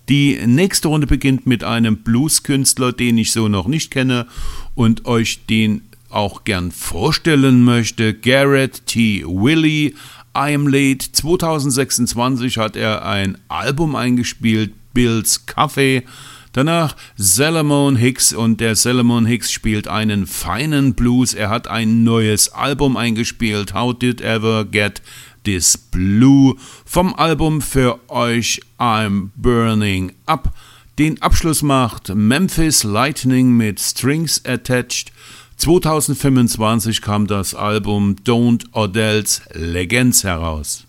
Die nächste Runde beginnt mit einem Blueskünstler, den ich so noch nicht kenne und euch den auch gern vorstellen möchte. Garrett T. Willey, I Am Late. 2026 hat er ein Album eingespielt, Bill's Cafe. Danach Salomon Hicks, und der Salomon Hicks spielt einen feinen Blues. Er hat ein neues Album eingespielt, How Did Ever Get This Blue. Vom Album für euch I'm Burning Up. Den Abschluss macht Memphis Lightning mit Strings Attached. 2025 kam das Album Don't Odell's Legends heraus.